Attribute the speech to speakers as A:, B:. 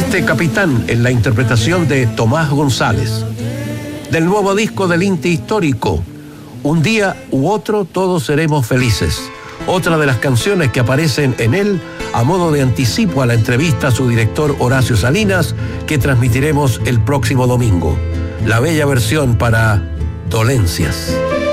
A: Este Capitán en la interpretación de Tomás González. Del nuevo disco del Inti Histórico, Un día u otro todos seremos felices. Otra de las canciones que aparecen en él a modo de anticipo a la entrevista a su director Horacio Salinas, que transmitiremos el próximo domingo. La bella versión para Dolencias.